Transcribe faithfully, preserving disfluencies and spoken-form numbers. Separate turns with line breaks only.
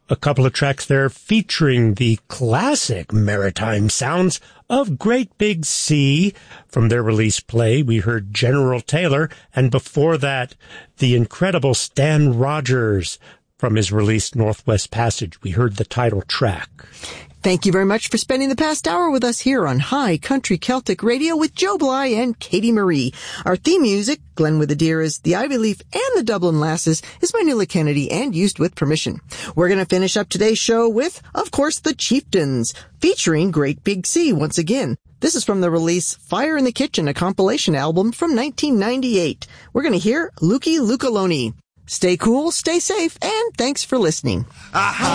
A couple of tracks there featuring the classic maritime sounds of Great Big Sea. From their release Play, we heard General Taylor, and before that, the incredible Stan Rogers. From his release Northwest Passage, we heard the title track.
Thank you very much for spending the past hour with us here on High Country Celtic Radio with Joe Bly and Katie Marie. Our theme music, Glen with the Deer, is The Ivy Leaf and the Dublin Lasses, is by Nuala Kennedy and used with permission. We're going to finish up today's show with, of course, The Chieftains, featuring Great Big Sea once again. This is from the release Fire in the Kitchen, a compilation album from nineteen ninety-eight. We're going to hear Lucky Lukaloni. Stay cool, stay safe, and thanks for listening. Aha!